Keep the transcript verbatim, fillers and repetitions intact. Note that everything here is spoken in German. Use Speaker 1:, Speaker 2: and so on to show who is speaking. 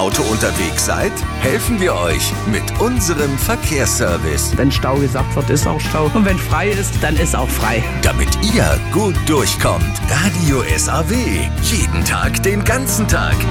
Speaker 1: Auto unterwegs seid, helfen wir euch mit unserem Verkehrsservice.
Speaker 2: Wenn Stau gesagt wird, ist auch Stau. Und wenn frei ist, dann ist auch frei.
Speaker 1: Damit ihr gut durchkommt. Radio S A W. Jeden Tag, den ganzen Tag.